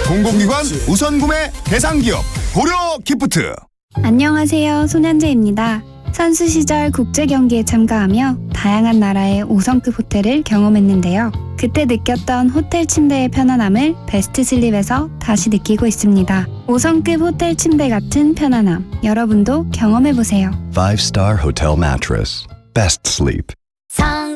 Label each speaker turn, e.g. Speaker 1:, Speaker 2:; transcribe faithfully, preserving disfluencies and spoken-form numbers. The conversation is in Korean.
Speaker 1: 공공기관 우선구매 대상기업 고려기프트.
Speaker 2: 안녕하세요. 손현재입니다. 선수 시절 국제 경기에 참가하며 다양한 나라의 오 성급 호텔을 경험했는데요. 그때 느꼈던 호텔 침대의 편안함을 베스트 슬립에서 다시 느끼고 있습니다. 오 성급 호텔 침대 같은 편안함, 여러분도 경험해보세요.
Speaker 3: five star Hotel Mattress. Best sleep.
Speaker 4: 성